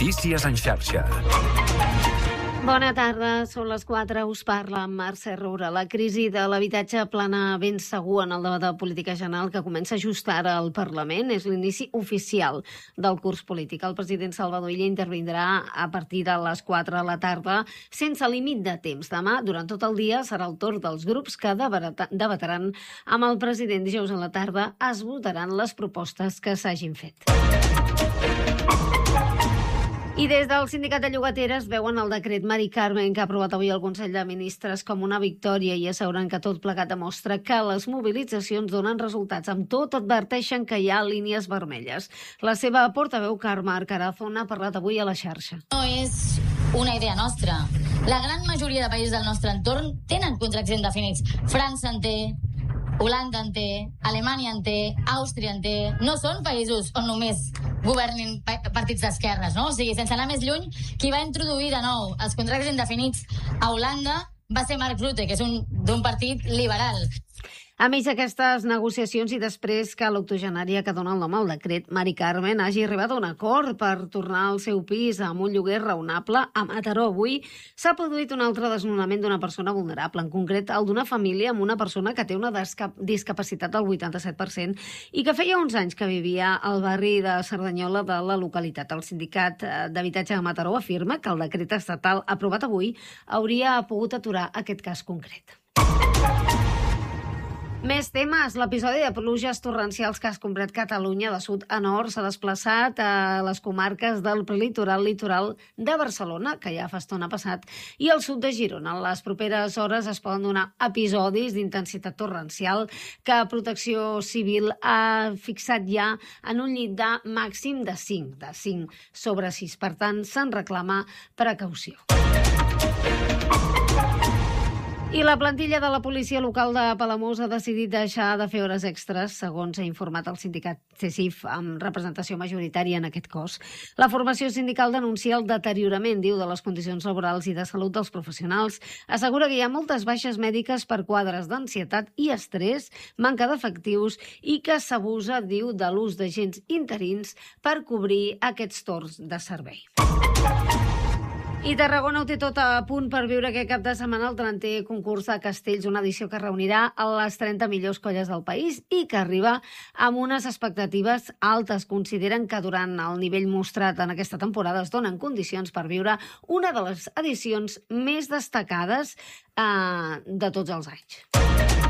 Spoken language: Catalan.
Notícies en xarxa. Bona tarda, són les 4, us parla Mercè Roura. La crisi de l'habitatge plana ben segur en el debat de política general que comença just ara al Parlament. És l'inici oficial del curs polític. El president Salvador Illa intervindrà a partir de les 4 de la tarda sense límit de temps. Demà, durant tot el dia, serà el torn dels grups que debatran amb el president. Dijous a la tarda es votaran les propostes que s'hagin fet. I des del Sindicat de Llogateres veuen el decret Mari Carmen que ha aprovat avui el Consell de Ministres com una victòria i asseguren que tot plegat demostra que les mobilitzacions donen resultats. Amb tot, adverteixen que hi ha línies vermelles. La seva portaveu, Carme Arcarazo, n'ha parlat avui a la xarxa. No és una idea nostra. La gran majoria de països del nostre entorn tenen contractes indefinits. França en té, Holanda en té, Alemanya en té, Àustria en té. No són països on només governin partits d'esquerres, no? O sigui, sense anar més lluny, qui va introduir de nou els contractes indefinits a Holanda va ser Mark Rutte, que és d'un partit liberal. A més d'aquestes negociacions i després que l'octogenària que dona el nom al decret, Mari Carmen, hagi arribat a un acord per tornar al seu pis amb un lloguer raonable, a Mataró avui s'ha produït un altre desnonament d'una persona vulnerable, en concret el d'una família amb una persona que té una discapacitat del 87% i que feia uns anys que vivia al barri de Cerdanyola de la localitat. El Sindicat d'Habitatge de Mataró afirma que el decret estatal aprovat avui hauria pogut aturar aquest cas concret. Més temes. L'episodi de pluges torrencials que ha escombrat Catalunya de sud a nord s'ha desplaçat a les comarques del prelitoral litoral de Barcelona, que ja fa estona passat, i al sud de Girona. En les properes hores es poden donar episodis d'intensitat torrencial que Protecció Civil ha fixat ja en un llindar màxim de 5/6. Per tant, se'n reclama precaució. I la plantilla de la policia local de Palamós ha decidit deixar de fer hores extres, segons ha informat el sindicat CECIF, amb representació majoritària en aquest cos. La formació sindical denuncia el deteriorament, diu, de les condicions laborals i de salut dels professionals. Assegura que hi ha moltes baixes mèdiques per quadres d'ansietat i estrès, manca d'efectius i que s'abusa, diu, de l'ús d'agents interins per cobrir aquests torns de servei. I Tarragona ho té tot a punt per viure aquest cap de setmana el 30è concurs de castells, una edició que reunirà a les 30 millors colles del país i que arriba amb unes expectatives altes. Consideren que durant el nivell mostrat en aquesta temporada es donen condicions per viure una de les edicions més destacades de tots els anys.